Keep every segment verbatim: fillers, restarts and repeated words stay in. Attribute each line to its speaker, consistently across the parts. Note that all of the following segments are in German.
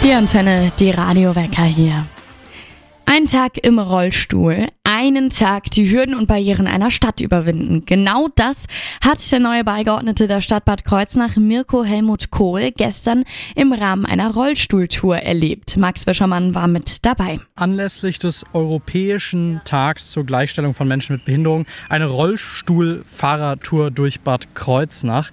Speaker 1: Die Antenne, die Radiowecker hier. Ein Tag im Rollstuhl, einen Tag die Hürden und Barrieren einer Stadt überwinden. Genau das hat der neue Beigeordnete der Stadt Bad Kreuznach, Mirko Helmut Kohl, gestern im Rahmen einer Rollstuhltour erlebt. Max Wischermann war mit dabei.
Speaker 2: Anlässlich des Europäischen Tags zur Gleichstellung von Menschen mit Behinderung eine Rollstuhlfahrertour durch Bad Kreuznach.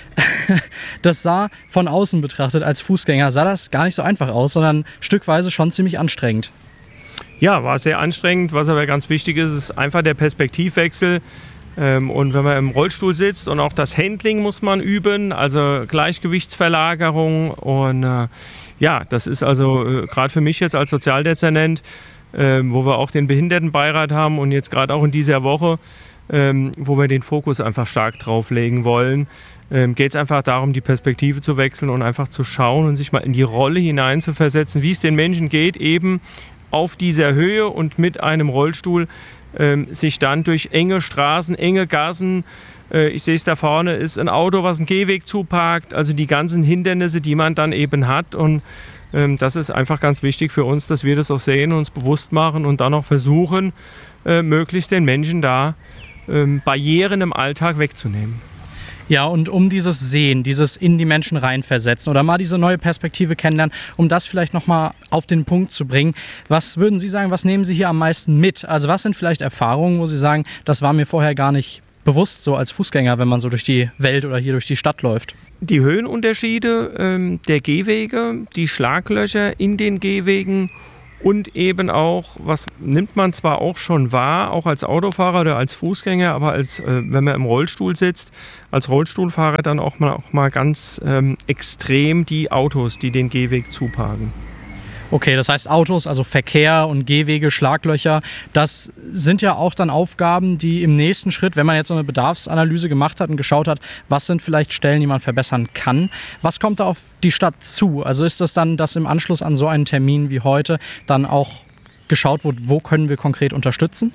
Speaker 2: Das sah von außen betrachtet als Fußgänger, sah das gar nicht so einfach aus, sondern stückweise schon ziemlich anstrengend.
Speaker 3: Ja, war sehr anstrengend. Was aber ganz wichtig ist, ist einfach der Perspektivwechsel. Und wenn man im Rollstuhl sitzt und auch das Handling muss man üben, also Gleichgewichtsverlagerung. Und äh, ja, das ist also äh, gerade für mich jetzt als Sozialdezernent, äh, wo wir auch den Behindertenbeirat haben und jetzt gerade auch in dieser Woche, äh, wo wir den Fokus einfach stark drauf legen wollen, äh, geht es einfach darum, die Perspektive zu wechseln und einfach zu schauen und sich mal in die Rolle hineinzuversetzen, wie es den Menschen geht, eben auf dieser Höhe und mit einem Rollstuhl ähm, sich dann durch enge Straßen, enge Gassen, äh, ich sehe es da vorne, ist ein Auto, was einen Gehweg zuparkt, also die ganzen Hindernisse, die man dann eben hat. Und ähm, das ist einfach ganz wichtig für uns, dass wir das auch sehen, uns bewusst machen und dann auch versuchen, äh, möglichst den Menschen da ähm, Barrieren im Alltag wegzunehmen.
Speaker 2: Ja, und um dieses Sehen, dieses in die Menschen reinversetzen oder mal diese neue Perspektive kennenlernen, um das vielleicht nochmal auf den Punkt zu bringen, was würden Sie sagen, was nehmen Sie hier am meisten mit? Also was sind vielleicht Erfahrungen, wo Sie sagen, das war mir vorher gar nicht bewusst, so als Fußgänger, wenn man so durch die Welt oder hier durch die Stadt läuft?
Speaker 3: Die Höhenunterschiede ähm, der Gehwege, die Schlaglöcher in den Gehwegen und eben auch, was nimmt man zwar auch schon wahr, auch als Autofahrer oder als Fußgänger, aber als, äh, wenn man im Rollstuhl sitzt, als Rollstuhlfahrer dann auch mal, auch mal ganz ähm, extrem die Autos, die den Gehweg zuparken.
Speaker 2: Okay, das heißt Autos, also Verkehr und Gehwege, Schlaglöcher, das sind ja auch dann Aufgaben, die im nächsten Schritt, wenn man jetzt so eine Bedarfsanalyse gemacht hat und geschaut hat, was sind vielleicht Stellen, die man verbessern kann, was kommt da auf die Stadt zu? Also ist das dann, dass im Anschluss an so einen Termin wie heute dann auch geschaut wird, wo können wir konkret unterstützen?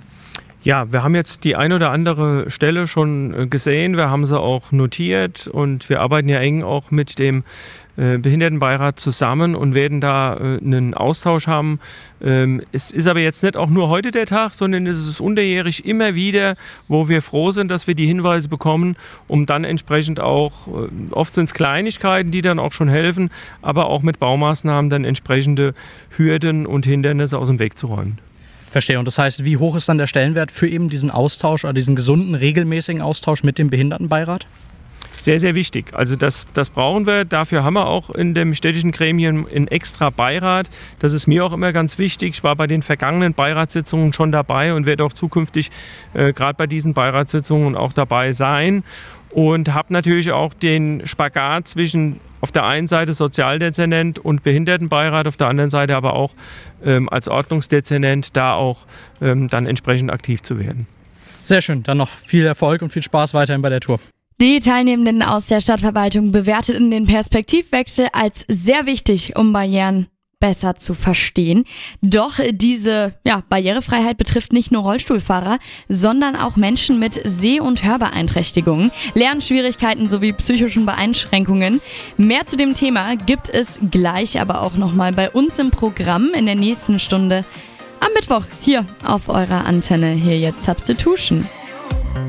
Speaker 3: Ja, wir haben jetzt die ein oder andere Stelle schon gesehen, wir haben sie auch notiert und wir arbeiten ja eng auch mit dem äh, Behindertenbeirat zusammen und werden da äh, einen Austausch haben. Ähm, es ist aber jetzt nicht auch nur heute der Tag, sondern es ist unterjährig immer wieder, wo wir froh sind, dass wir die Hinweise bekommen, um dann entsprechend auch, äh, oft sind es Kleinigkeiten, die dann auch schon helfen, aber auch mit Baumaßnahmen dann entsprechende Hürden und Hindernisse aus dem Weg zu räumen.
Speaker 2: Verstehe. Und das heißt, wie hoch ist dann der Stellenwert für eben diesen Austausch oder diesen gesunden, regelmäßigen Austausch mit dem Behindertenbeirat?
Speaker 3: Sehr, sehr wichtig. Also das, das brauchen wir. Dafür haben wir auch in dem städtischen Gremium einen extra Beirat. Das ist mir auch immer ganz wichtig. Ich war bei den vergangenen Beiratssitzungen schon dabei und werde auch zukünftig äh, gerade bei diesen Beiratssitzungen auch dabei sein. Und habe natürlich auch den Spagat zwischen auf der einen Seite Sozialdezernent und Behindertenbeirat, auf der anderen Seite aber auch ähm, als Ordnungsdezernent da auch ähm, dann entsprechend aktiv zu werden.
Speaker 2: Sehr schön. Dann noch viel Erfolg und viel Spaß weiterhin bei der Tour.
Speaker 1: Die Teilnehmenden aus der Stadtverwaltung bewerteten den Perspektivwechsel als sehr wichtig, um Barrieren besser zu verstehen. Doch diese ja, Barrierefreiheit betrifft nicht nur Rollstuhlfahrer, sondern auch Menschen mit Seh- und Hörbeeinträchtigungen, Lernschwierigkeiten sowie psychischen Beeinschränkungen. Mehr zu dem Thema gibt es gleich aber auch nochmal bei uns im Programm in der nächsten Stunde am Mittwoch hier auf eurer Antenne. Hier jetzt Substitution.